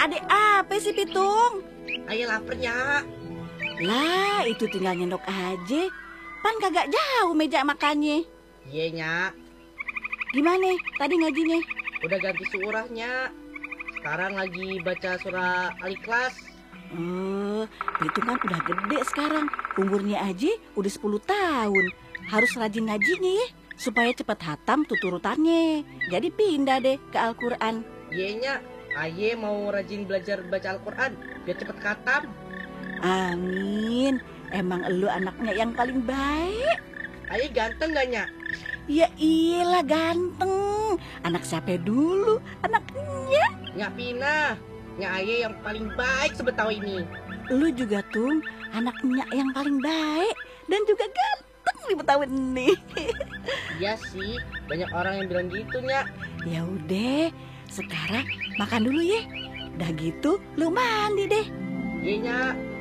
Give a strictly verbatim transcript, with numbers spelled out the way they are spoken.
Adek apa sih Pitung? Ayah lapar, Nyak. Lah, itu tinggal nyendok aja. Pan kagak jauh meja makannya. Iya, Nyak. Gimana tadi ngajinya? Udah ganti surahnya. Sekarang lagi baca surah Al-Ikhlas. Oh, itu kan udah gede sekarang. Umurnya aja udah sepuluh tahun. Harus rajin ngajinya ya, supaya cepat hatam tuturutannya. Jadi pindah deh ke Al-Quran. Iya, Nyak. Ayah mau rajin belajar baca Al-Quran biar cepet khatam. Amin. Emang elu anaknya yang paling baik. Ayah ganteng gak, Nyak? Ya iyalah ganteng. Anak siapa dulu? Anaknya. Nyak Pina. Nyak ayah yang paling baik sebetahu ini. Lu juga tuh anaknya yang paling baik dan juga ganteng di Betawi ini. Iya sih, banyak orang yang bilang gitu, Nyak. Ya udah, sekarang makan dulu ya. Udah gitu lu mandi deh. Iya, Nyak.